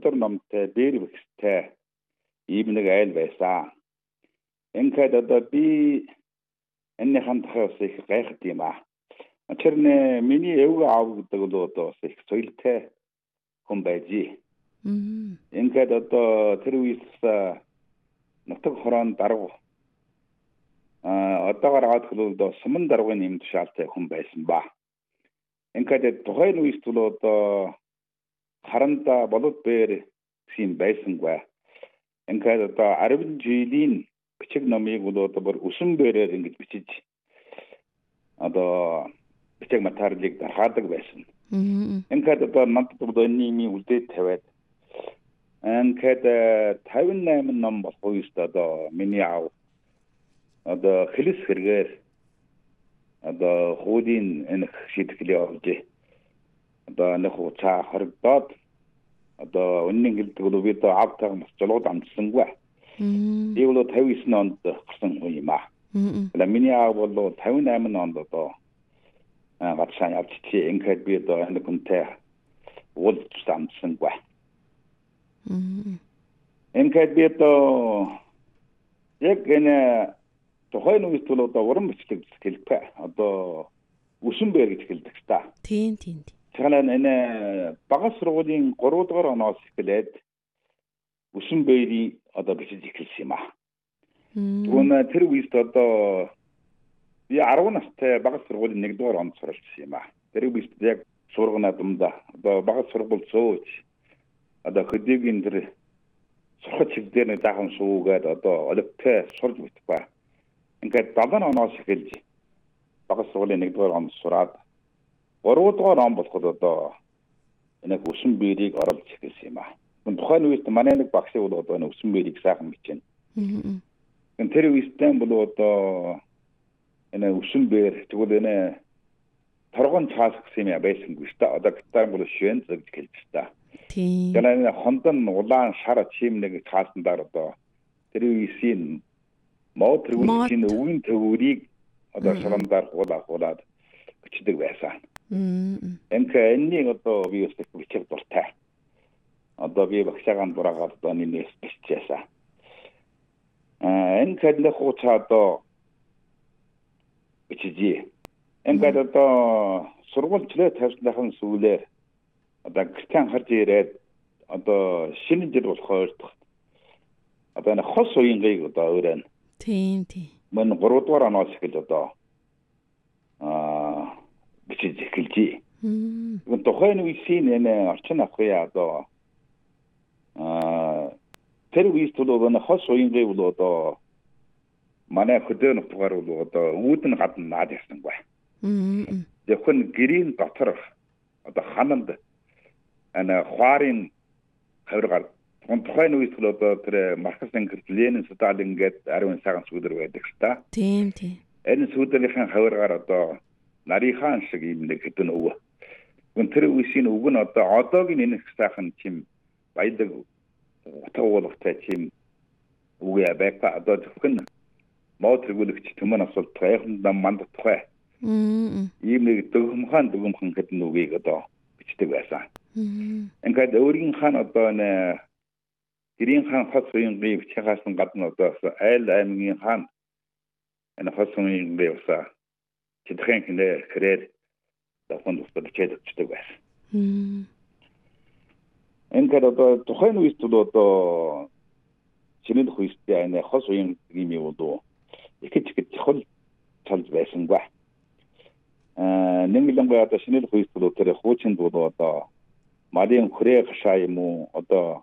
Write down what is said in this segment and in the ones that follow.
өндөр номтой, бэр бэхстэй ийм нэг айл байсан. Ингээд одоо би энэ хандхаас их гайхад юм аа. Тэр миний эвгүй аав гэдэг нь одоо их соёлтой хүн байжээ. Ингээд одоо тэр үеэс нутаг хорон дарга одоогоор аваад хэлбэл суман даргын нэм тушаалтай хүн байсан ба. Ингээд тухайн үеэс бол одоо харанда болоод бэр гэсэн байсангүй. Ингээд одоо 10 жилийн бичиг номыг бол одоо бүр өсөн бэрээр ингэж бичиж одоо бичиг материалыг дараадаг байсан. Ингээд одоо надад одоо энэ үлдээд тавиад ингээд 58 ном болох үеэс одоо миний аав одоо хэлс хэрэгээр одоо хуулийн энэ шийтгэл явуулж одоо нэг хуцаа хоригдоод одоо өнний хэлдэг бол би одоо аавтайгаа бас жолоод амжсангүй. Би бол 59 онд гарсан хүн юм аа. Миний аав бол 58 онд одоо гацсан явчихжээ. Ингээд би одоо энэ хүнтэй уулзсан амжсангүй. Ингээд би одоо яг энэ тухайн үеэс бол одоо уран бичлэг хэлбэ. Одоо өсөн бэр гэж хэлдэг та. Тийм. Тэгэхээр энэ бага сургуулийн 3 дугаар оноос эхлээд өсөн бэрийг одоо бичиж эхэлсэн юм аа. Түүн тэр үеэс одоо би 10 настай бага сургуулийн 1 дугаар онд суралцсан юм аа. Тэр үеэс яг сургана думда одоо бага сургууль зөөж одоо хөдөөгийн тэр сурах чиглэлээр нэг дахан суугаад одоо олигтой сурж битвэ. Ингээд 7 оноос эхэлж бага сургуулийн 1 дугаар онд сураад 3 дугаар он болоход одоо энэ өсөн бэрийг оруулж эхэлсэн юм аа. Тухайн үед манай нэг багш бол одоо өсөн бэрийг сайхан бичнэ. Тэр үедээ бол одоо энэ өсөн бэр тэгвэл энэ торгон цаас гэсэн юм байсангүй шүү дээ. Одоо гитар бол швен гэж хэлж та. Тийм. Гэнэ хондон улаан шар чим нэг цаасандаар одоо тэр үеийн мод тэргүүлийн өвгийн төвөрийг одоо шаландаар хуулаад бичдэг байсан. Энэний одоо би өстөг бичиг дуртай. Одоо би багшаагаан дураагаад одоо нэмээс биччихсэн. Энэ кэдлэх хуцаа одоо бичижээ. Ингээд одоо сургуульчлаа тавьсныхан сүүлээр одоо гэртэн харж ирээд одоо шинэ жил болохоор одоо энэ хос уянгийг одоо өөрөө Тийм. Мөн 3 дугаар оноос эхэл одоо бичиж эхэлжээ. Тухайн үеийн энэ орчин ахуйа одоо тэр үеэс бол энэ хос уянгийг бол одоо манай хөдөө нутгаар бол одоо үүдэн гадна наад ясангүй. Зөвхөн гэрийн дотор одоо хананд энэ хуарын хавиргаар тухайн үеэс бол одоо тэр Маркс Энгельс, Ленин, Сталин гэдэг ариун цагаан сүдэр байдаг л та. Тийм. Энэ сүдэрийн хавиргаар одоо нарийнхаан шиг юм нэг хэдэн өвөө. Тэр үеийн өв нь одоо одоогийн энэ сайхан чим баядаг утгуулгатай чим үгүй байга одоо зөвхөн мод регулэгч төмөн асуулттай яхан дам мандтгай. Ийм нэг дөгмхан хэдэн үгийг одоо бичдэг байсан. Ингээд өөрийн хаан одоо нэ гэрийн хаан хос уянгийн бичгээс гадна одоо айл аймгийн хаан энэ хос уянгийн байвса тэдхэн хинэ хэрэг давхан устдад чийдэг байсан. Ингээд одоо тухайн үеэс одоо чиний хүстэй энэ хос уянгийн юм уу их чухал талж байсангүй. Нэмэлэнгүй одоо шинэ хүстэй бол тэр хуучин бол одоо малын хүрээ гашаа юм уу одоо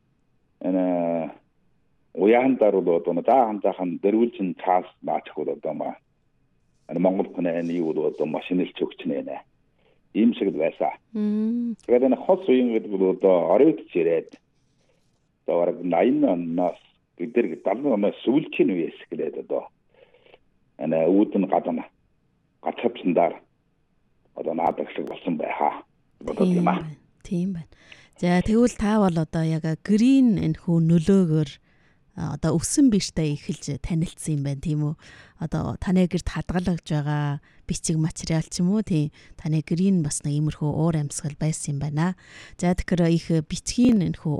энэ уяандар бол одоо даахын дэрвэлжин цаас баачих бол одоо маа энэ Монгол хүн энэ юу бол одоо машинэлч өгч нэ. Ийм шиг байсан. Тэгээд энэ хос уян гэдэг бол одоо оройдч ирээд одоо 80 оноос бид 70 оноос сүүлчийн үеэс гэлээд одоо энэ үүдэн гадна гацхапсандаар одоо наадаг шиг болсон байхаа. Бодод юм аа. Тийм байна. За тэгвэл та бол одоо яг грин энэ хүү нөлөөгөөр одоо өвсөн биштэй эхэлж танилцсан юм байна тийм үү? Одоо таны гэрт хадгалагж байгаа бичиг материал ч юм уу тийм таны грин бас нэг иймэрхүү уур амьсгал байсан юм байна. За тэгэхээр их бичгийн энэ хүү